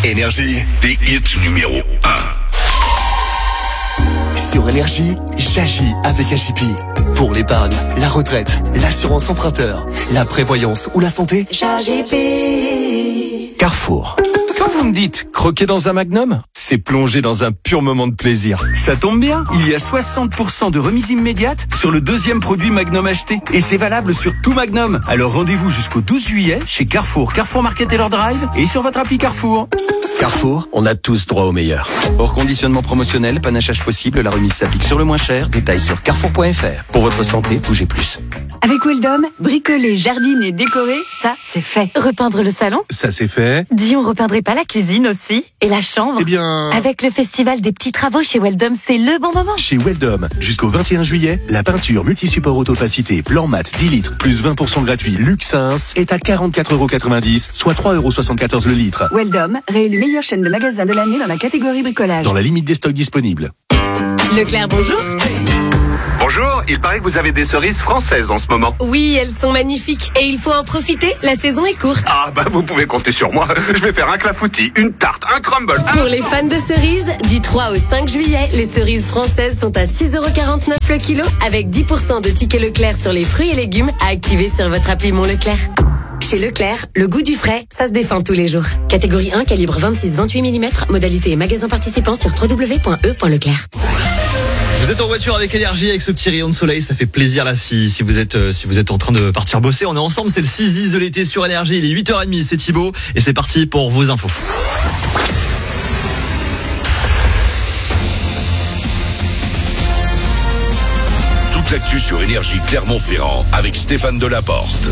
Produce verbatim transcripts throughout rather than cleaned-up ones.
Énergie, les hits numéro un. Sur Énergie, j'agis avec A J P. Pour l'épargne, la retraite, l'assurance emprunteur, la prévoyance ou la santé, j'agis. Carrefour. Quand vous me dites croquer dans un Magnum, c'est plonger dans un pur moment de plaisir. Ça tombe bien, il y a soixante pour cent de remise immédiate sur le deuxième produit Magnum acheté. Et c'est valable sur tout Magnum. Alors rendez-vous jusqu'au douze juillet chez Carrefour, Carrefour Market et leur Drive et sur votre appli Carrefour. Carrefour, on a tous droit au meilleur. Hors conditionnement promotionnel, panachage possible, la remise s'applique sur le moins cher. Détails sur carrefour point f r. Pour votre santé, bougez plus. Avec Weldom, bricoler, jardiner, décorer, ça, c'est fait. Repeindre le salon, ça c'est fait. Dis, on repeindrait pas la cuisine aussi? Et la chambre? Eh bien... Avec le festival des petits travaux chez Weldom, c'est le bon moment. Chez Weldom, jusqu'au vingt et un juillet, la peinture multi-support autopacité blanc mat dix litres plus vingt pour cent gratuit Luxins est à quarante-quatre euros quatre-vingt-dix, soit trois euros soixante-quatorze le litre. Weldom, réélu meilleure chaîne de magasins de l'année dans la catégorie bricolage. Dans la limite des stocks disponibles. Leclerc, bonjour. Bonjour, il paraît que vous avez des cerises françaises en ce moment. Oui, elles sont magnifiques et il faut en profiter, la saison est courte. Ah bah vous pouvez compter sur moi, je vais faire un clafoutis, une tarte, un crumble. Pour les fans de cerises, du trois au cinq juillet, les cerises françaises sont à six euros quarante-neuf le kilo avec dix pour cent de tickets Leclerc sur les fruits et légumes à activer sur votre appli Mon Leclerc. Chez Leclerc, le goût du frais, ça se défend tous les jours. Catégorie un, calibre vingt-six vingt-huit millimètres, modalité et magasin participant sur w w w point e point leclerc. Vous êtes en voiture avec Énergie, avec ce petit rayon de soleil, ça fait plaisir là si, si, vous êtes, euh, si vous êtes en train de partir bosser. On est ensemble, c'est le six dix de l'été sur Énergie, il est huit heures trente, c'est Thibaut et c'est parti pour vos infos. Toute l'actu sur Énergie Clermont-Ferrand avec Stéphane Delaporte.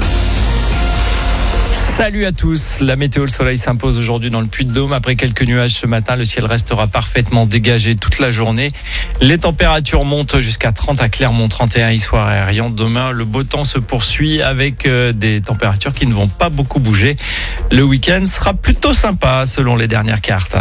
Salut à tous, la météo, le soleil s'impose aujourd'hui dans le Puy-de-Dôme. Après quelques nuages ce matin, le ciel restera parfaitement dégagé toute la journée. Les températures montent jusqu'à trente à Clermont, trente et un Issoire et Arion. Demain, le beau temps se poursuit avec des températures qui ne vont pas beaucoup bouger. Le week-end sera plutôt sympa selon les dernières cartes.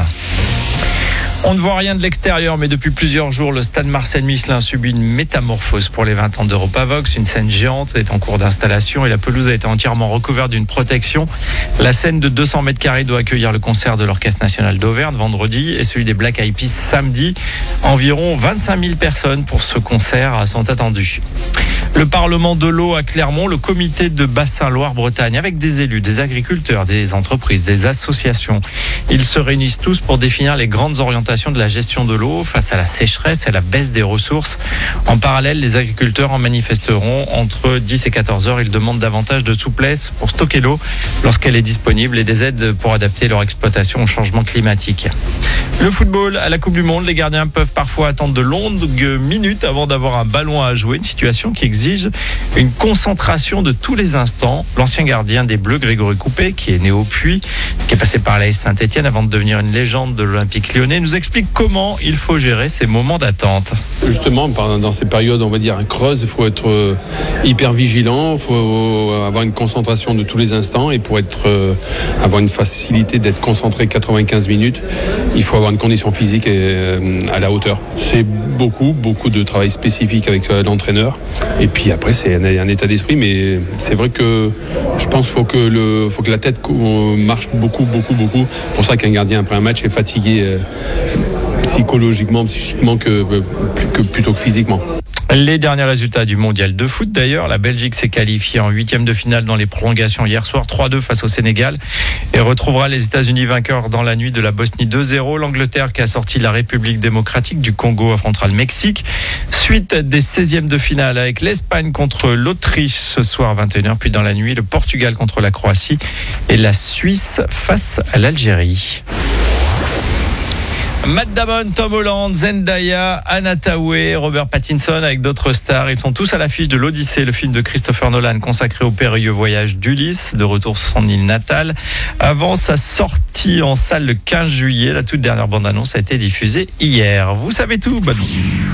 On ne voit rien de l'extérieur, mais depuis plusieurs jours, le stade Marcel Michelin subit une métamorphose pour les vingt ans d'Europavox. Une scène géante est en cours d'installation et la pelouse a été entièrement recouverte d'une protection. La scène de deux cents mètres carrés doit accueillir le concert de l'Orchestre National d'Auvergne vendredi et celui des Black Eyed Peas samedi. Environ vingt-cinq mille personnes pour ce concert sont attendues. Le Parlement de l'eau à Clermont, le comité de bassin Loire-Bretagne avec des élus, des agriculteurs, des entreprises, des associations. Ils se réunissent tous pour définir les grandes orientations de la gestion de l'eau face à la sécheresse et à la baisse des ressources. En parallèle, les agriculteurs en manifesteront entre dix et quatorze heures. Ils demandent davantage de souplesse pour stocker l'eau lorsqu'elle est disponible et des aides pour adapter leur exploitation au changement climatique. Le football à la Coupe du Monde, les gardiens peuvent parfois attendre de longues minutes avant d'avoir un ballon à jouer, une situation qui exige une concentration de tous les instants. L'ancien gardien des Bleus, Grégory Coupet, qui est né au Puy, qui est passé par l'A S Saint-Étienne avant de devenir une légende de l'Olympique Lyonnais, nous explique comment il faut gérer ces moments d'attente. Justement, dans ces périodes, on va dire, creuses, il faut être hyper vigilant, il faut avoir une concentration de tous les instants et pour être, avoir une facilité d'être concentré quatre-vingt-quinze minutes, il faut avoir une condition physique à la hauteur. C'est beaucoup, beaucoup de travail spécifique avec l'entraîneur et puis après c'est un, un état d'esprit, mais c'est vrai que je pense qu'il faut que, le, faut que la tête marche beaucoup, beaucoup, beaucoup. C'est pour ça qu'un gardien après un match est fatigué psychologiquement, psychiquement que, que plutôt que physiquement. Les derniers résultats du mondial de foot d'ailleurs, la Belgique s'est qualifiée en huitième de finale dans les prolongations hier soir, trois deux face au Sénégal et retrouvera les États-Unis vainqueurs dans la nuit de la Bosnie deux zéro. L'Angleterre qui a sorti la République démocratique du Congo affrontera le Mexique. Suite des seizièmes de finale avec l'Espagne contre l'Autriche ce soir vingt et une heures, puis dans la nuit le Portugal contre la Croatie et la Suisse face à l'Algérie. Matt Damon, Tom Holland, Zendaya, Anna Thaoué, Robert Pattinson avec d'autres stars. Ils sont tous à l'affiche de l'Odyssée, le film de Christopher Nolan consacré au périlleux voyage d'Ulysse, de retour sur son île natale. Avant sa sortie en salle le quinze juillet, la toute dernière bande-annonce a été diffusée hier. Vous savez tout, bonne nuit.